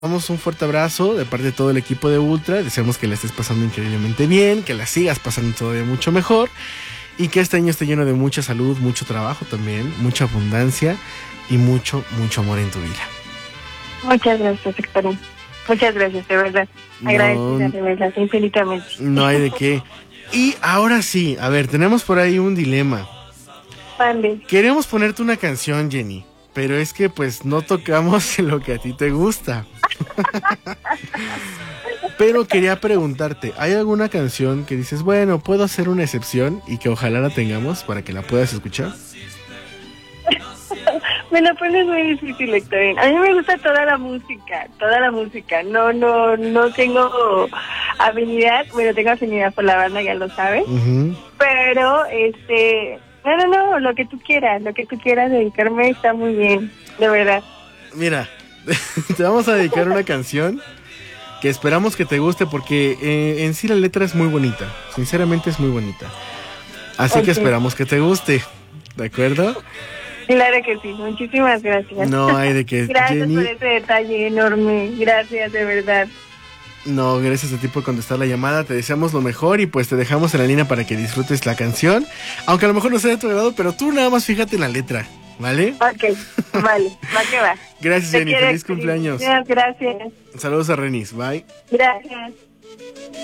Damos un fuerte abrazo de parte de todo el equipo de Ultra. Deseamos que la estés pasando increíblemente bien, que la sigas pasando todavía mucho mejor y que este año esté lleno de mucha salud, mucho trabajo también, mucha abundancia y mucho, mucho amor en tu vida. Muchas gracias, Héctor. Muchas gracias, de verdad. Agradecida, de verdad, infinitamente. No hay de qué. Y ahora sí, a ver, tenemos por ahí un dilema. Vale. Queremos ponerte una canción, Jenny, pero es que pues no tocamos lo que a ti te gusta. Pero quería preguntarte, ¿hay alguna canción que dices, bueno, puedo hacer una excepción y que ojalá la tengamos para que la puedas escuchar? Me la pones muy difícil, Héctor. A mí me gusta toda la música. No tengo habilidad, bueno, tengo afinidad por la banda, ya lo sabes. Uh-huh. Pero, no, lo que tú quieras dedicarme está muy bien, de verdad. Mira, te vamos a dedicar una canción que esperamos que te guste porque en sí la letra es muy bonita, sinceramente es muy bonita. Así okay. Que esperamos que te guste, ¿de acuerdo? Claro que sí, muchísimas gracias. No hay de qué. Gracias, Jenny, por ese detalle enorme, gracias de verdad. No, gracias a ti por contestar la llamada, te deseamos lo mejor y pues te dejamos en la línea para que disfrutes la canción, aunque a lo mejor no sea de tu agrado, pero tú nada más fíjate en la letra, ¿vale? Ok, vale, va que va. Gracias, Jenny, feliz cumpleaños. Gracias. Saludos a Renis, bye. Gracias.